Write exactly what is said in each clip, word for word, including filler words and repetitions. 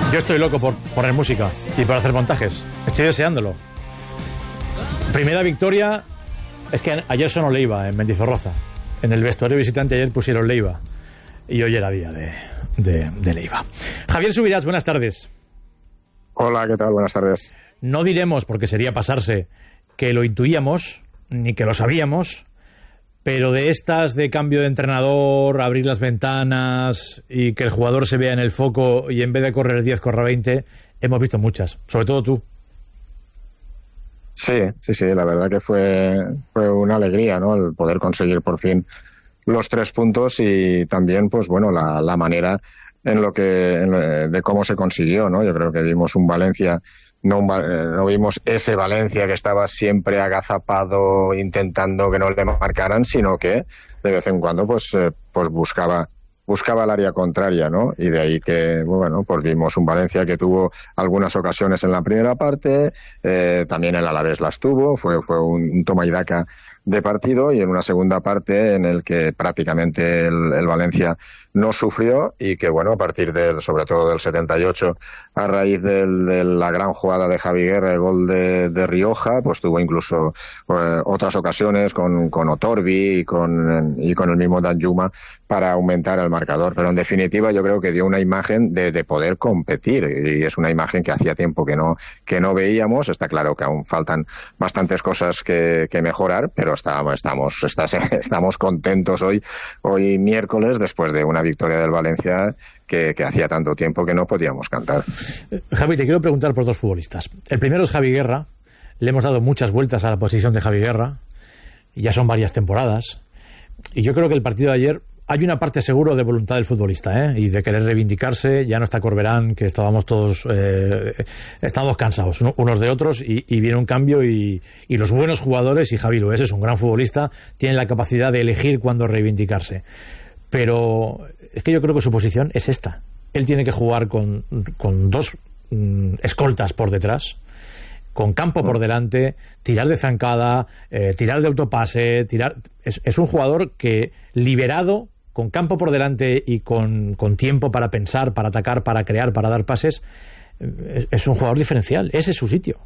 Yo estoy loco por poner música y por hacer montajes. Estoy deseándolo. Primera victoria. Es que ayer sonó Leiva en Mendizorroza. En el vestuario visitante ayer pusieron Leiva. Y hoy era día de, de, de Leiva. Javier Subirats, buenas tardes. Hola, ¿qué tal? Buenas tardes. No diremos, porque sería pasarse, que lo intuíamos, ni que lo sabíamos, pero de estas de cambio de entrenador, abrir las ventanas y que el jugador se vea en el foco y en vez de correr diez, corra veinte, hemos visto muchas, sobre todo tú. Sí, sí, sí, la verdad que fue, fue una alegría, ¿no? El poder conseguir por fin los tres puntos y también, pues bueno, la, la manera en lo que en, de cómo se consiguió, ¿no? Yo creo que vimos un Valencia, no, un, no vimos ese Valencia que estaba siempre agazapado intentando que no le marcaran, sino que de vez en cuando pues eh, pues buscaba buscaba el área contraria, ¿no? Y de ahí que, bueno, pues vimos un Valencia que tuvo algunas ocasiones en la primera parte, eh, también el Alavés las tuvo, fue fue un, un toma y daca de partido, y en una segunda parte en el que prácticamente el, el Valencia no sufrió y que, bueno, a partir del, sobre todo del setenta y ocho, a raíz del, de la gran jugada de Javi Guerra, el gol de, de Rioja, pues tuvo incluso eh, otras ocasiones con, con Otorbi y con, y con el mismo Danjuma para aumentar el marcador. Pero en definitiva yo creo que dio una imagen de, de poder competir, y es una imagen que hacía tiempo que no, que no veíamos. Está claro que aún faltan bastantes cosas que, que mejorar, pero estamos, estamos, estás, estamos contentos hoy, hoy miércoles, después de una victoria del Valencia que, que hacía tanto tiempo que no podíamos cantar. Javi, te quiero preguntar por dos futbolistas. El primero es Javi Guerra. Le hemos dado muchas vueltas a la posición de Javi Guerra, ya son varias temporadas, y yo creo que el partido de ayer, hay una parte seguro de voluntad del futbolista, ¿eh? Y de querer reivindicarse. Ya no está Corberán, que estábamos todos eh, estábamos cansados unos de otros, y, y viene un cambio, y, y los buenos jugadores, y Javi lo es, es un gran futbolista, tienen la capacidad de elegir cuándo reivindicarse. Pero es que yo creo que su posición es esta. Él tiene que jugar con, con dos mm, escoltas por detrás, con campo por delante, tirar de zancada, eh, tirar de autopase, tirar... Es, es un jugador que, liberado, con campo por delante y con, con tiempo para pensar, para atacar, para crear, para dar pases, es, es un jugador diferencial. Ese es su sitio.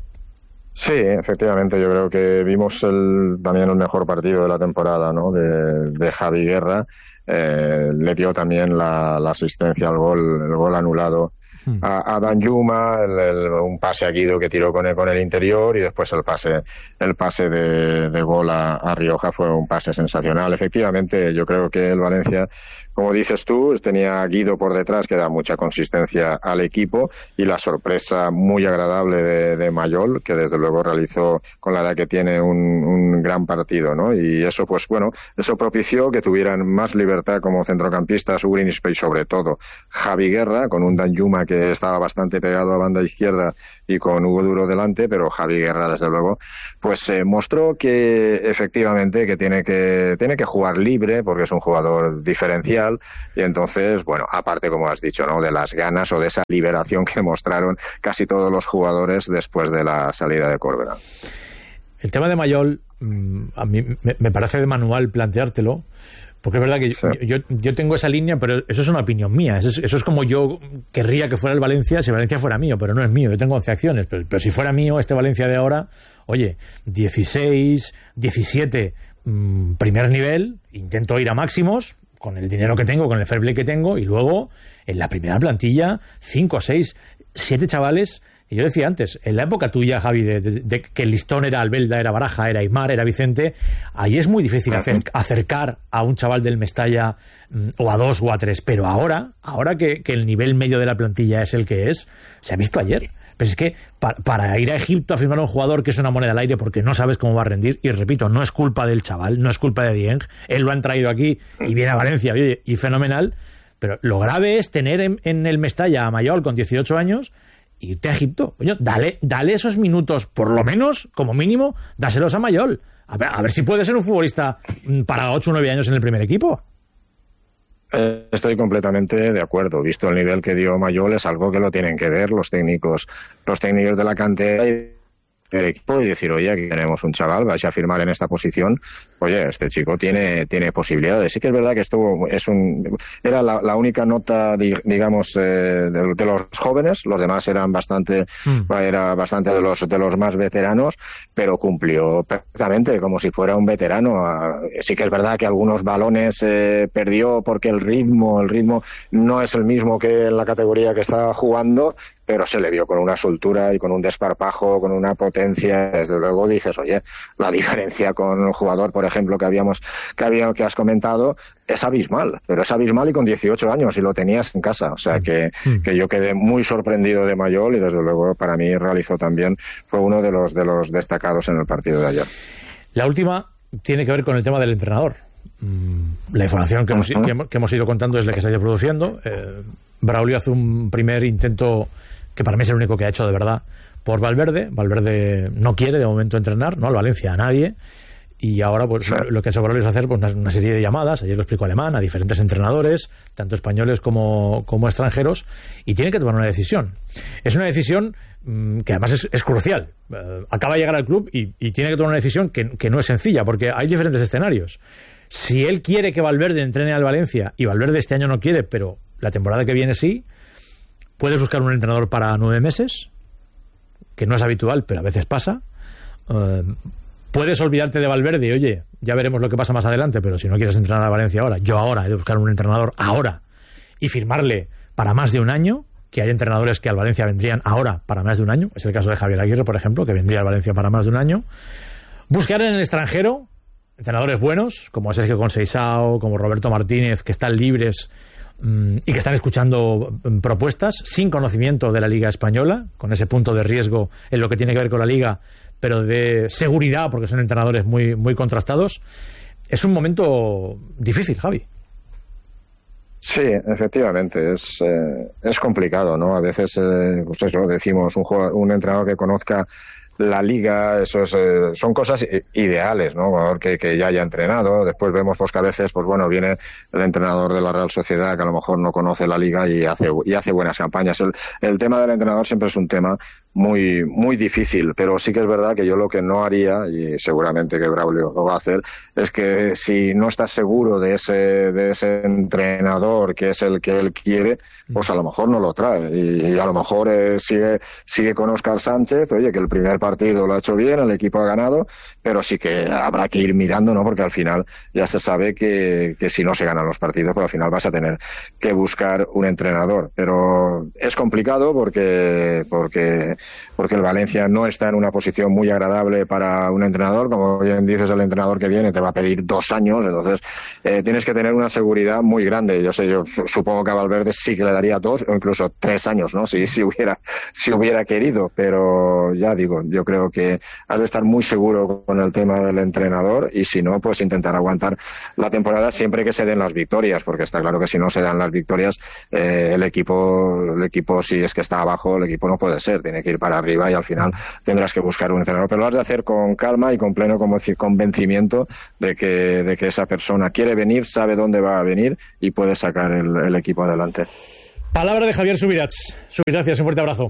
Sí, efectivamente, yo creo que vimos el, también el mejor partido de la temporada, ¿no? De, de Javi Guerra. Eh, le dio también la, la asistencia al gol, el gol anulado a, a Danjuma, el, el, un pase a Guido que tiró con el, con el interior, y después el pase el pase de, de gol a, a Rioja fue un pase sensacional. Efectivamente, yo creo que el Valencia, como dices tú, tenía a Guido por detrás, que da mucha consistencia al equipo, y la sorpresa muy agradable de, de Mayol, que desde luego realizó, con la edad que tiene, un, un gran partido, ¿no? Y eso, pues bueno, eso propició que tuvieran más libertad como centrocampistas Urinspe y sobre todo Javi Guerra, con un Danjuma que estaba bastante pegado a banda izquierda y con Hugo Duro delante, pero Javi Guerra, desde luego, pues eh, mostró que efectivamente que tiene que tiene que jugar libre, porque es un jugador diferencial. Y entonces, bueno, aparte, como has dicho, ¿no?, de las ganas o de esa liberación que mostraron casi todos los jugadores después de la salida de Corberán. El tema de Mayol, a mí me parece de manual planteártelo, porque es verdad que sí. yo, yo tengo esa línea, pero eso es una opinión mía. Eso es, eso es como yo querría que fuera el Valencia si Valencia fuera mío, pero no es mío. Yo tengo once acciones, pero, pero si fuera mío este Valencia de ahora, oye, dieciséis, diecisiete, mmm, primer nivel, intento ir a máximos con el dinero que tengo, con el fair play que tengo, y luego en la primera plantilla cinco, seis, siete chavales. Y yo decía antes, en la época tuya, Javi, de, de, de que el listón era Albelda, era Baraja, era Aimar, era Vicente, ahí es muy difícil hacer, acercar a un chaval del Mestalla, o a dos o a tres, pero ahora, ahora que, que el nivel medio de la plantilla es el que es, se ha visto ayer. Pero es que para, para ir a Egipto a firmar a un jugador que es una moneda al aire porque no sabes cómo va a rendir, y repito, no es culpa del chaval, no es culpa de Dieng, él lo han traído aquí y viene a Valencia, y, y fenomenal, pero lo grave es tener en, en el Mestalla a Mayol con dieciocho años, irte a Egipto. Coño, dale, dale esos minutos, por lo menos, como mínimo, dáselos a Mayol. A ver, a ver si puede ser un futbolista para ocho o nueve años en el primer equipo. Eh, estoy completamente de acuerdo. Visto el nivel que dio Mayol, es algo que lo tienen que ver los técnicos, los técnicos de la cantera, y equipo y decir, oye, aquí tenemos un chaval, vais a firmar en esta posición, oye, este chico tiene tiene posibilidades. Sí que es verdad que estuvo, es un, era la, la única nota, digamos, eh, de, de los jóvenes, los demás eran bastante, mm. era bastante de los de los más veteranos, pero cumplió perfectamente, como si fuera un veterano. Sí que es verdad que algunos balones eh, perdió porque el ritmo, el ritmo no es el mismo que en la categoría que estaba jugando, pero se le vio con una soltura y con un desparpajo, con una potencia. Desde luego dices, oye, la diferencia con un jugador, por ejemplo, que habíamos, que había, que has comentado, es abismal, pero es abismal y con dieciocho años y lo tenías en casa. O sea que, mm. que yo quedé muy sorprendido de Mayol y desde luego para mí realizó también, fue uno de los, de los destacados en el partido de ayer. La última tiene que ver con el tema del entrenador. La información que hemos, que hemos, que hemos ido contando es la que se ha ido produciendo. Eh, Braulio hace un primer intento que para mí es el único que ha hecho de verdad por Valverde. Valverde no quiere de momento entrenar, ¿no? Al Valencia a nadie, y ahora pues sí. lo que ha hecho Braulio es hacer pues, una, una serie de llamadas, ayer lo explicó Alemán, a diferentes entrenadores, tanto españoles como, como extranjeros, y tiene que tomar una decisión. Es una decisión mmm, que además es, es crucial. Uh, acaba de llegar al club y, y tiene que tomar una decisión que, que no es sencilla, porque hay diferentes escenarios. Si él quiere que Valverde entrene al Valencia, y Valverde este año no quiere, pero la temporada que viene sí, puedes buscar un entrenador para nueve meses, que no es habitual, pero a veces pasa. Uh, puedes olvidarte de Valverde y, oye, ya veremos lo que pasa más adelante, pero si no quieres entrenar a Valencia ahora, yo ahora he de buscar un entrenador ahora y firmarle para más de un año, que hay entrenadores que al Valencia vendrían ahora para más de un año. Es el caso de Javier Aguirre, por ejemplo, que vendría al Valencia para más de un año. Buscar en el extranjero entrenadores buenos, como Sergio Conceição, como Roberto Martínez, que están libres mmm, y que están escuchando mmm, propuestas sin conocimiento de la Liga Española, con ese punto de riesgo en lo que tiene que ver con la Liga, pero de seguridad, porque son entrenadores muy, muy contrastados. Es un momento difícil, Javi. Sí, efectivamente, es, eh, es complicado, ¿no? A veces, eh, pues eso, decimos, un, jugador, un entrenador que conozca la liga, eso es, eh, son cosas ideales, ¿no? Que, que ya haya entrenado. Después vemos pues que a veces, pues bueno, viene el entrenador de la Real Sociedad que a lo mejor no conoce la liga y hace y hace buenas campañas. El, el tema del entrenador siempre es un tema muy muy difícil, pero sí que es verdad que yo lo que no haría, y seguramente que Braulio lo va a hacer, es que si no estás seguro de ese de ese entrenador que es el que él quiere, pues a lo mejor no lo trae y, y a lo mejor eh, sigue sigue con Óscar Sánchez. Oye, que el primer partido lo ha hecho bien, el equipo ha ganado, pero sí que habrá que ir mirando, ¿no? Porque al final ya se sabe que, que si no se ganan los partidos, pues al final vas a tener que buscar un entrenador. Pero es complicado porque porque porque el Valencia no está en una posición muy agradable para un entrenador. Como bien dices, el entrenador que viene te va a pedir dos años, entonces eh, tienes que tener una seguridad muy grande. Yo sé, yo supongo que a Valverde sí que le daría dos o incluso tres años, ¿no? Si, si hubiera si hubiera querido, pero ya digo, yo creo que has de estar muy seguro con el tema del entrenador y si no, pues intentar aguantar la temporada siempre que se den las victorias, porque está claro que si no se dan las victorias, eh, el equipo, el equipo si es que está abajo, el equipo no puede ser, tiene que ir para arriba y al final tendrás que buscar un entrenador, pero lo has de hacer con calma y con pleno convencimiento de que, de que esa persona quiere venir, sabe dónde va a venir y puede sacar el, el equipo adelante. Palabra de Javier Subirats. Subirats, gracias, un fuerte abrazo.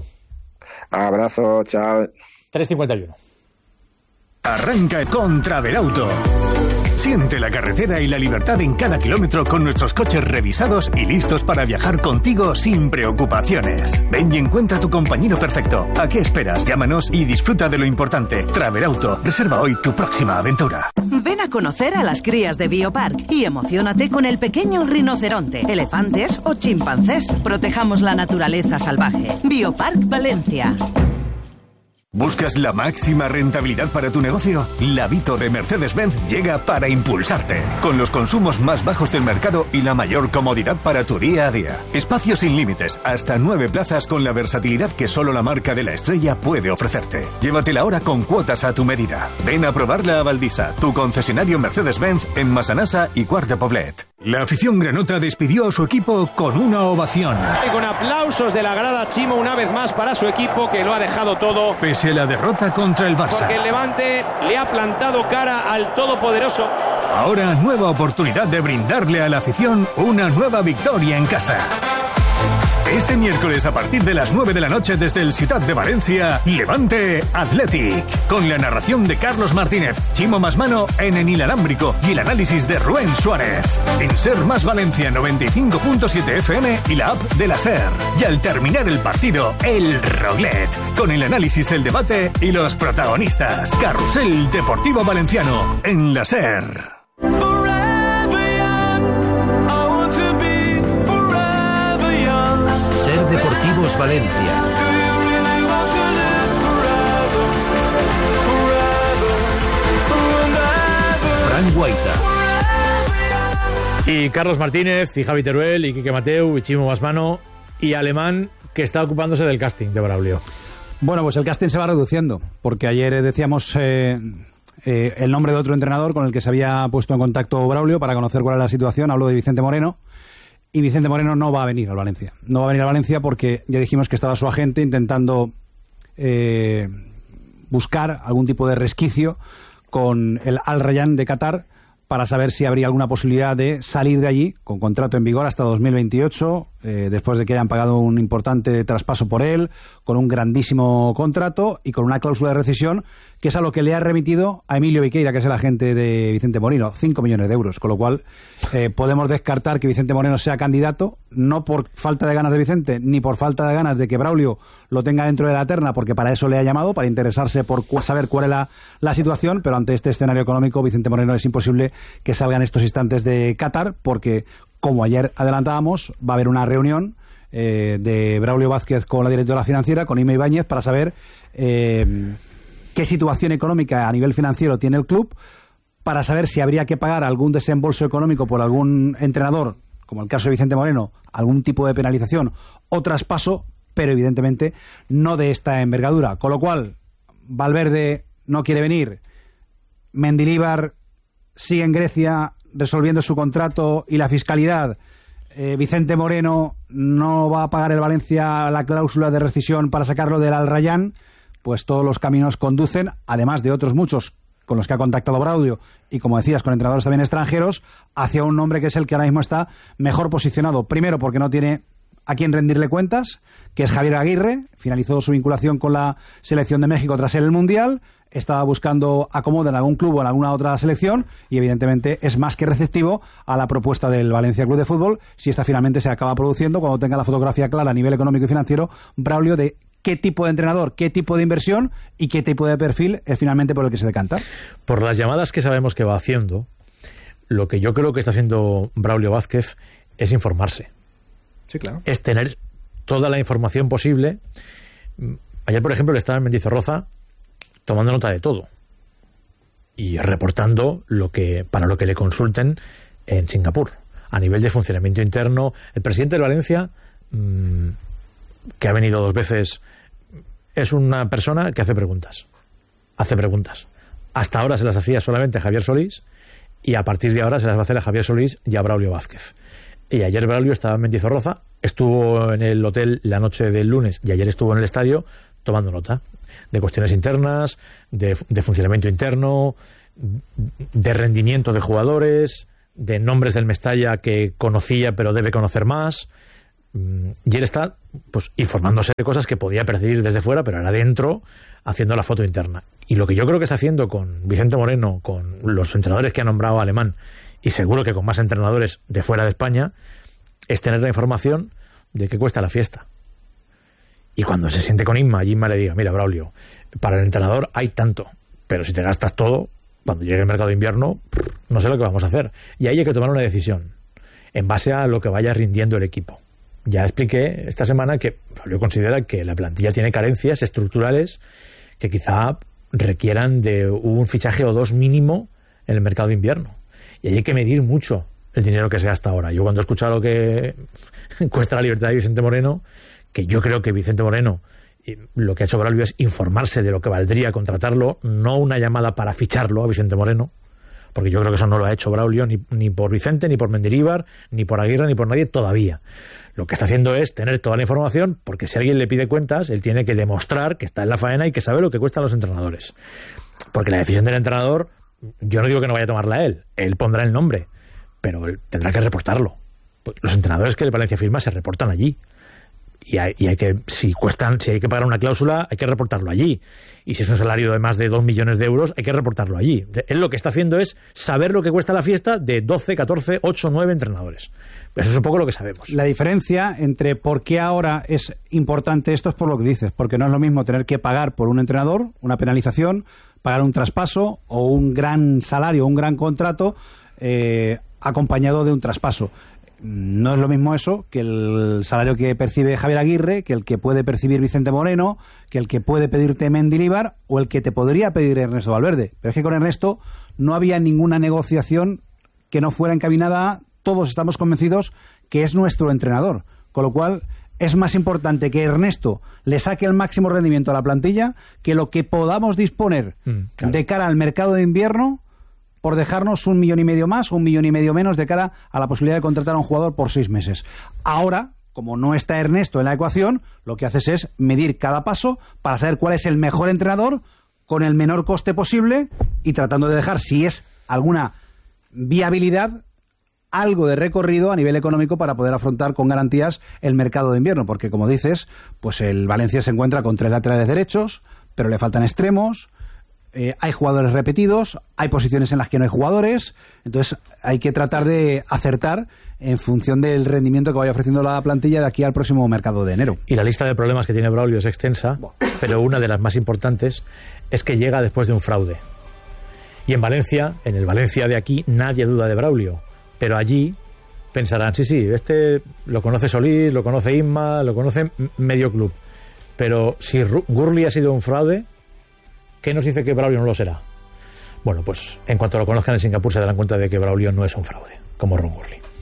Abrazo, chao. tres cincuenta y uno. Arranca con Travelauto. Siente la carretera y la libertad en cada kilómetro con nuestros coches revisados y listos para viajar contigo sin preocupaciones. Ven y encuentra tu compañero perfecto. ¿A qué esperas? Llámanos y disfruta de lo importante. Travelauto. Reserva hoy tu próxima aventura. Ven a conocer a las crías de Biopark y emociónate con el pequeño rinoceronte, elefantes o chimpancés. Protejamos la naturaleza salvaje. Biopark Valencia. ¿Buscas la máxima rentabilidad para tu negocio? La Vito de Mercedes-Benz llega para impulsarte, con los consumos más bajos del mercado y la mayor comodidad para tu día a día. Espacios sin límites, hasta nueve plazas con la versatilidad que solo la marca de la estrella puede ofrecerte. Llévatela ahora con cuotas a tu medida. Ven a probarla a Valdisa, tu concesionario Mercedes-Benz en Massanassa y Quart de Poblet. La afición granota despidió a su equipo con una ovación. Y con aplausos de la grada, Chimo una vez más para su equipo que lo ha dejado todo. Pese a la derrota contra el Barça. Porque el Levante le ha plantado cara al todopoderoso. Ahora nueva oportunidad de brindarle a la afición una nueva victoria en casa. Este miércoles a partir de las nueve de la noche desde el Ciutat de Valencia, Levante Athletic, con la narración de Carlos Martínez, Chimo Masmano en el inalámbrico y el análisis de Rubén Suárez. En Ser Más Valencia noventa y cinco punto siete F M y la app de la Ser. Y al terminar el partido, el Roglet, con el análisis, el debate y los protagonistas. Carrusel Deportivo Valenciano en la Ser. Ser Deportivos Valencia. Fran Guaita. Y Carlos Martínez, y Javi Teruel, y Quique Mateu, y Chimo Basmano, y Alemán, que está ocupándose del casting de Braulio. Bueno, pues el casting se va reduciendo, porque ayer decíamos eh, eh, el nombre de otro entrenador con el que se había puesto en contacto Braulio para conocer cuál era la situación. Hablo de Vicente Moreno. Y Vicente Moreno no va a venir al Valencia. No va a venir al Valencia porque ya dijimos que estaba su agente intentando eh, buscar algún tipo de resquicio con el Al Rayyan de Qatar para saber si habría alguna posibilidad de salir de allí con contrato en vigor hasta dos mil veintiocho, eh, después de que hayan pagado un importante traspaso por él, con un grandísimo contrato y con una cláusula de rescisión, que es a lo que le ha remitido a Emilio Viqueira, que es el agente de Vicente Moreno, cinco millones de euros, con lo cual eh, podemos descartar que Vicente Moreno sea candidato, no por falta de ganas de Vicente, ni por falta de ganas de que Braulio lo tenga dentro de la terna, porque para eso le ha llamado, para interesarse por cu- saber cuál es la, la situación, pero ante este escenario económico, Vicente Moreno es imposible que salga en estos instantes de Qatar, porque, como ayer adelantábamos, va a haber una reunión eh, de Braulio Vázquez con la directora financiera, con Ima Ibáñez, para saber eh, qué situación económica a nivel financiero tiene el club, para saber si habría que pagar algún desembolso económico por algún entrenador, como el caso de Vicente Moreno, algún tipo de penalización o traspaso, pero evidentemente no de esta envergadura. Con lo cual, Valverde no quiere venir, Mendilibar sigue en Grecia resolviendo su contrato y la fiscalidad, eh, Vicente Moreno no va a pagar el Valencia la cláusula de rescisión para sacarlo del Al Rayyan, pues todos los caminos conducen, además de otros muchos con los que ha contactado Braulio y, como decías, con entrenadores también extranjeros, hacia un nombre que es el que ahora mismo está mejor posicionado. Primero, porque no tiene a quién rendirle cuentas, que es Javier Aguirre. Finalizó su vinculación con la selección de México tras el Mundial. Estaba buscando acomodo en algún club o en alguna otra selección y, evidentemente, es más que receptivo a la propuesta del Valencia Club de Fútbol, si esta finalmente se acaba produciendo, cuando tenga la fotografía clara a nivel económico y financiero, Braulio, de qué tipo de entrenador, qué tipo de inversión y qué tipo de perfil es finalmente por el que se decanta. Por las llamadas que sabemos que va haciendo, lo que yo creo que está haciendo Braulio Vázquez es informarse. Sí, claro. Es tener toda la información posible. Ayer, por ejemplo, le estaba en Mendizorroza tomando nota de todo y reportando lo que para lo que le consulten en Singapur a nivel de funcionamiento interno. El presidente de Valencia, mmm, que ha venido dos veces, es una persona que hace preguntas hace preguntas hasta ahora se las hacía solamente a Javier Solís, y a partir de ahora se las va a hacer a Javier Solís y a Braulio Vázquez. Y ayer Braulio estaba en Mendizorroza, estuvo en el hotel la noche del lunes y ayer estuvo en el estadio tomando nota de cuestiones internas, de, de funcionamiento interno, de rendimiento de jugadores, de nombres del Mestalla que conocía pero debe conocer más. Y él está pues informándose de cosas que podía percibir desde fuera, pero ahora adentro haciendo la foto interna. Y lo que yo creo que está haciendo con Vicente Moreno, con los entrenadores que ha nombrado Alemán, y seguro que con más entrenadores de fuera de España, es tener la información de qué cuesta la fiesta. Y cuando se siente con Inma, Inma le diga: mira, Braulio, para el entrenador hay tanto, pero si te gastas todo, cuando llegue el mercado de invierno, no sé lo que vamos a hacer. Y ahí hay que tomar una decisión en base a lo que vaya rindiendo el equipo. Ya expliqué esta semana que Braulio considera que la plantilla tiene carencias estructurales que quizá requieran de un fichaje o dos mínimo en el mercado de invierno. Y ahí hay que medir mucho el dinero que se gasta ahora. Yo cuando he escuchado lo que cuesta la libertad de Vicente Moreno, que yo creo que Vicente Moreno, lo que ha hecho Braulio es informarse de lo que valdría contratarlo, no una llamada para ficharlo a Vicente Moreno, porque yo creo que eso no lo ha hecho Braulio ni, ni por Vicente, ni por Mendilibar, ni por Aguirre, ni por nadie todavía. Lo que está haciendo es tener toda la información, porque si alguien le pide cuentas, él tiene que demostrar que está en la faena y que sabe lo que cuestan los entrenadores. Porque la decisión del entrenador, yo no digo que no vaya a tomarla él, él pondrá el nombre, pero él tendrá que reportarlo. Los entrenadores que el Valencia firma se reportan allí. y hay, y hay que, si cuestan, si hay que pagar una cláusula, hay que reportarlo allí. Y si es un salario de más de dos millones de euros, hay que reportarlo allí. Él lo que está haciendo es saber lo que cuesta la fiesta de doce, catorce, ocho, nueve entrenadores. Eso es un poco lo que sabemos. La diferencia entre por qué ahora es importante esto es por lo que dices, porque no es lo mismo tener que pagar por un entrenador, una penalización, pagar un traspaso o un gran salario, un gran contrato eh, acompañado de un traspaso. No es lo mismo eso que el salario que percibe Javier Aguirre, que el que puede percibir Vicente Moreno, que el que puede pedirte Mendilibar o el que te podría pedir Ernesto Valverde. Pero es que con Ernesto no había ninguna negociación que no fuera encaminada a todos estamos convencidos que es nuestro entrenador. Con lo cual es más importante que Ernesto le saque el máximo rendimiento a la plantilla que lo que podamos disponer mm, claro. de cara al mercado de invierno por dejarnos un millón y medio más o un millón y medio menos de cara a la posibilidad de contratar a un jugador por seis meses. Ahora, como no está Ernesto en la ecuación, lo que haces es medir cada paso para saber cuál es el mejor entrenador con el menor coste posible y tratando de dejar, si es alguna viabilidad, algo de recorrido a nivel económico para poder afrontar con garantías el mercado de invierno. Porque, como dices, pues el Valencia se encuentra con tres laterales derechos, pero le faltan extremos. Eh, hay jugadores repetidos, hay posiciones en las que no hay jugadores, entonces hay que tratar de acertar en función del rendimiento que vaya ofreciendo la plantilla de aquí al próximo mercado de enero. Y la lista de problemas que tiene Braulio es extensa, pero una de las más importantes es que llega después de un fraude. Y en Valencia, en el Valencia de aquí, nadie duda de Braulio, pero allí pensarán, sí, sí, este lo conoce Solís, lo conoce Isma, lo conoce medio club, pero si Gurli ha sido un fraude, ¿qué nos dice que Braulio no lo será? Bueno, pues en cuanto lo conozcan en Singapur se darán cuenta de que Braulio no es un fraude, como Ron Gurli.